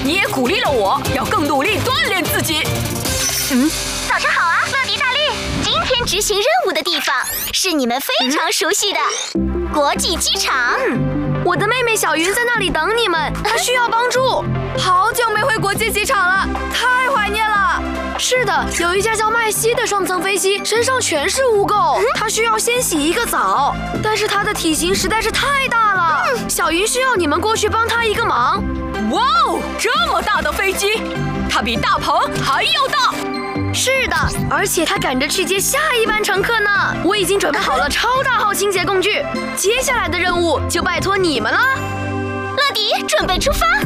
你也鼓励了我要更努力锻炼自己。 早上好啊，乐迪大力。今天执行任务的地方是你们非常熟悉的国际机场。 我的妹妹小云在那里等你们，她需要帮助。好久没回国际机场了，太怀念了。是的，有一架叫麦西的双层飞机，身上全是污垢，她需要先洗一个澡，但是她的体型实在是太大了。小云需要你们过去帮她一个忙。 哇哦，这么大的飞机，它比大鹏还要大。 是的，而且他赶着去接下一班乘客呢。我已经准备好了超大号清洁工具，接下来的任务就拜托你们了。 乐迪，准备出发。